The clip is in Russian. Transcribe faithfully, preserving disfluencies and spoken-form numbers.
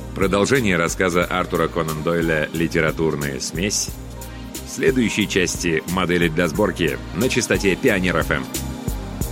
Продолжение рассказа Артура Конан Дойля «Литературная смесь» в следующей части «Модели для сборки» на частоте Пионер эф эм.